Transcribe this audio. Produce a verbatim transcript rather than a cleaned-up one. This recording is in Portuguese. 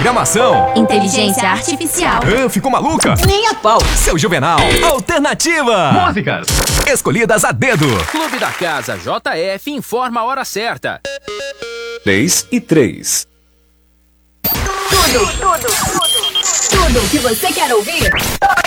Programação. Inteligência artificial. Ah, ficou maluca? Nem a pau. Seu Juvenal. Alternativa. Músicas escolhidas a dedo. Clube da Casa J F informa a hora certa. três e três. Tudo, tudo, tudo. Tudo que você quer ouvir.